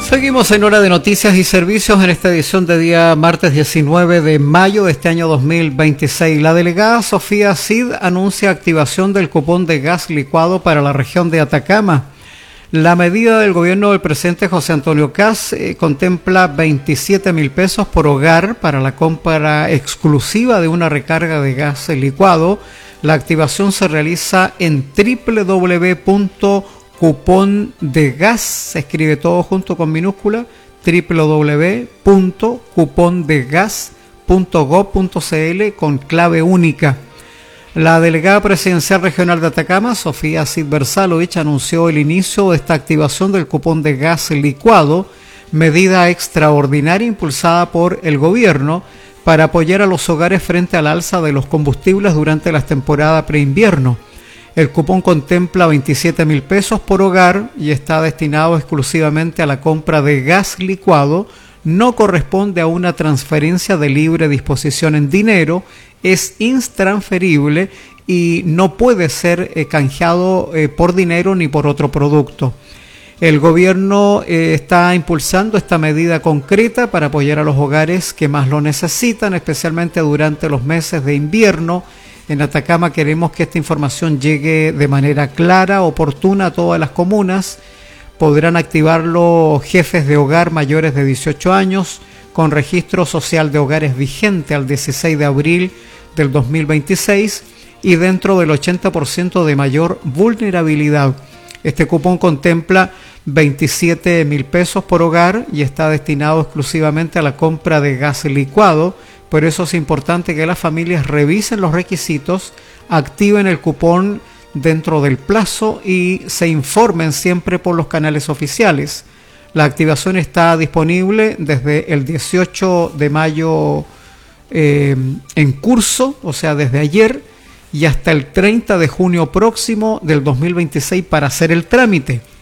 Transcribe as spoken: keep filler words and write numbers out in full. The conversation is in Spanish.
Seguimos en Hora de Noticias y Servicios en esta edición de día martes diecinueve de mayo de este año dos mil veintiséis. La delegada Sofía Cid anuncia activación del cupón de gas licuado para la región de Atacama. La medida del gobierno del presidente José Antonio Kast eh, contempla veintisiete mil pesos por hogar para la compra exclusiva de una recarga de gas licuado. La activación se realiza en doble u doble u doble u punto cupón de gas, se escribe todo junto con minúscula, doble u doble u doble u punto cupón de gas punto gob punto cl con clave única. La delegada presidencial regional de Atacama, Sofía Cid Berzalovich, anunció el inicio de esta activación del cupón de gas licuado, medida extraordinaria impulsada por el gobierno para apoyar a los hogares frente al alza de los combustibles durante la temporada preinvierno. El cupón contempla veintisiete mil pesos por hogar y está destinado exclusivamente a la compra de gas licuado. No corresponde a una transferencia de libre disposición en dinero, es intransferible y no puede ser eh, canjeado eh, por dinero ni por otro producto. El gobierno eh, está impulsando esta medida concreta para apoyar a los hogares que más lo necesitan, especialmente durante los meses de invierno. En Atacama queremos que esta información llegue de manera clara, oportuna a todas las comunas. Podrán activarlo jefes de hogar mayores de dieciocho años con registro social de hogares vigente al dieciséis de abril del dos mil veintiséis y dentro del ochenta por ciento de mayor vulnerabilidad. Este cupón contempla veintisiete mil pesos por hogar y está destinado exclusivamente a la compra de gas licuado. Por eso es importante que las familias revisen los requisitos, activen el cupón dentro del plazo y se informen siempre por los canales oficiales. La activación está disponible desde el dieciocho de mayo eh, en curso, o sea, desde ayer, y hasta el treinta de junio próximo del dos mil veintiséis para hacer el trámite.